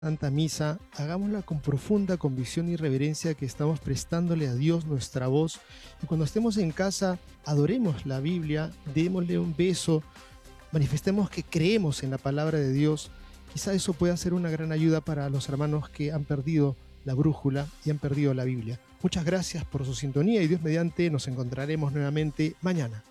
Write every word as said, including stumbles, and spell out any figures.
Santa Misa, hagámosla con profunda convicción y reverencia que estamos prestándole a Dios nuestra voz. Y cuando estemos en casa, adoremos la Biblia, démosle un beso, manifestemos que creemos en la palabra de Dios. Quizá eso pueda ser una gran ayuda para los hermanos que han perdido la brújula y han perdido la Biblia. Muchas gracias por su sintonía y Dios mediante nos encontraremos nuevamente mañana.